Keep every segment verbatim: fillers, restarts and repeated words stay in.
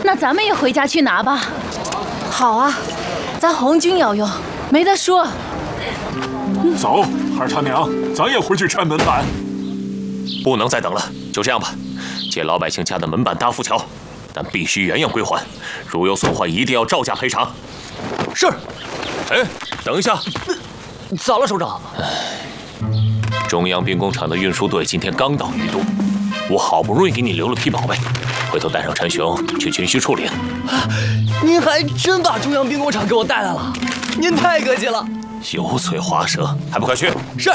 那咱们也回家去拿吧。 好啊，咱红军要用，没得说。 走，二他娘，咱也回去拆门板。 不能再等了，就这样吧，借老百姓家的门板搭浮桥，但必须原样归还，如有损坏，一定要照价赔偿。 是。 哎，等一下， 咋了，首长？ 中央兵工厂的运输队今天刚到于都，我好不容易给你留了批宝贝，回头带上陈雄去军需处领。 您还真把中央兵工厂给我带来了，您太客气了。 油嘴滑舌，还不快去！ 是。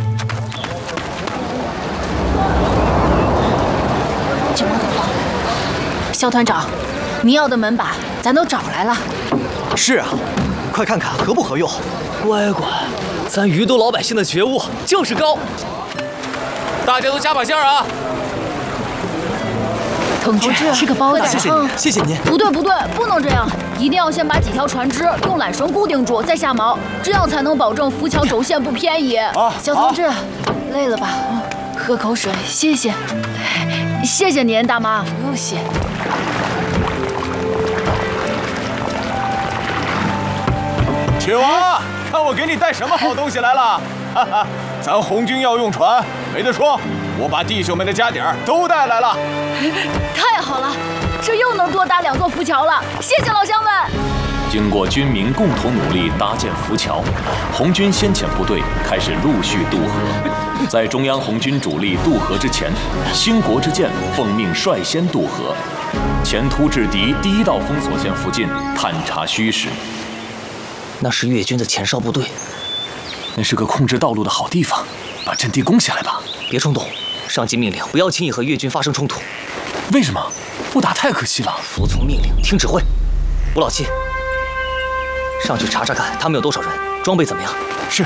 这王德华，肖团长，你要的门板咱都找来了。 是啊，快看看合不合用。乖乖，咱于都老百姓的觉悟就是高。大家都加把劲儿啊！ 同志，吃个包子。 谢谢您，谢谢您。 不对不对，不能这样，一定要先把几条船只用缆绳固定住，再下锚，这样才能保证浮桥轴线不偏移。 啊，小同志，累了吧？喝口水，谢谢。 谢谢您，大妈。 不用谢。 铁王，看我给你带什么好东西来了！哈哈，咱红军要用船，没得说。我把弟兄们的家底儿都带来了。 太好了，这又能多搭两座浮桥了。谢谢老乡们。 经过军民共同努力搭建浮桥，红军先遣部队开始陆续渡河。在中央红军主力渡河之前，兴国之健奉命率先渡河，前突至敌第一道封锁线附近探查虚实。 那是越军的前哨部队， 那是个控制道路的好地方，把阵地攻下来吧。 别冲动，上级命令不要轻易和越军发生冲突。 为什么？不打太可惜了。 服从命令，听指挥。吴老七，上去查查看他们有多少人，装备怎么样？ 是。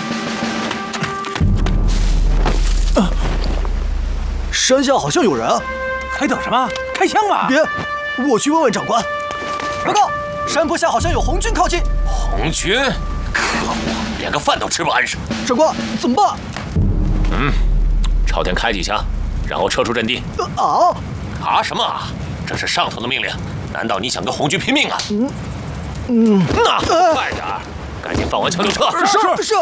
啊，山下好像有人啊！ 还等什么？开枪吧！ 别，我去问问长官。报告，山坡下好像有红军靠近。 红军？可恶，连个饭都吃不安生。 长官，怎么办？ 嗯，朝天开几枪，然后撤出阵地。 啊！ 啊什么啊？这是上头的命令，难道你想跟红军拼命啊？ 嗯嗯， 那快点，赶紧放完枪就撤。 是是。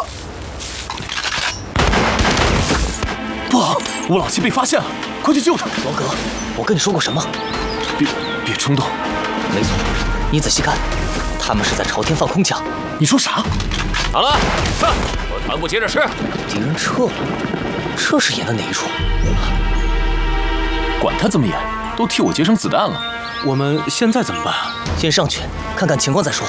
不好，吴老七被发现了，快去救他！ 王哥，我跟你说过什么？ 别别冲动。 没错，你仔细看，他们是在朝天放空枪。 你说啥？ 好了，撤！我团部接着吃。 敌人撤了，这是演的哪一出？ 管他怎么演，都替我节省子弹了。 我们现在怎么办？ 先上去看看情况再说。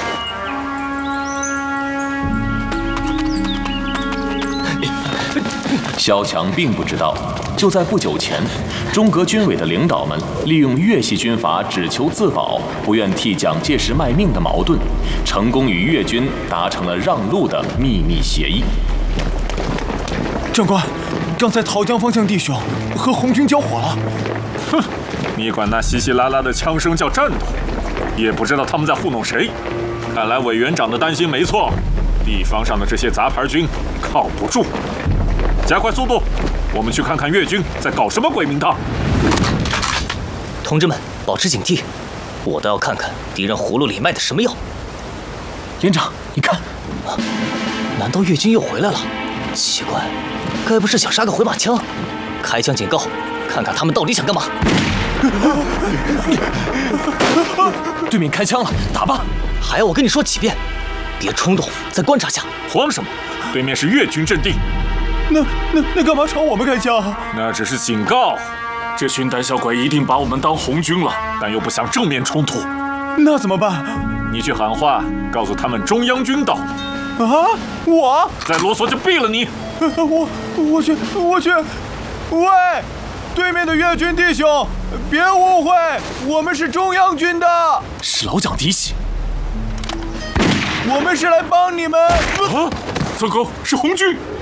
萧强并不知道，就在不久前，中革军委的领导们利用粤系军阀只求自保、不愿替蒋介石卖命的矛盾，成功与粤军达成了让路的秘密协议。 长官，刚才桃江方向弟兄和红军交火了。 哼，你管那稀稀拉拉的枪声叫战斗，也不知道他们在糊弄谁。看来委员长的担心没错，地方上的这些杂牌军靠不住。加快速度，我们去看看越军在搞什么鬼名堂。 同志们，保持警惕，我倒要看看敌人葫芦里卖的什么药。 连长，你看， 啊，难道越军又回来了？奇怪，该不是想杀个回马枪？开枪警告，看看他们到底想干嘛。 对面开枪了，打吧！ 还要我跟你说几遍？别冲动，再观察下。 慌什么？对面是越军阵地。 那那那干嘛朝我们开枪？ 那只是警告。这群胆小鬼一定把我们当红军了，但又不想正面冲突。 那怎么办？ 你去喊话，告诉他们中央军到。 啊！我再啰嗦就毙了你！ 我我去我去！喂，对面的越军弟兄，别误会，我们是中央军的。 是老蒋嫡系。 我们是来帮你们。 啊！糟糕，是红军！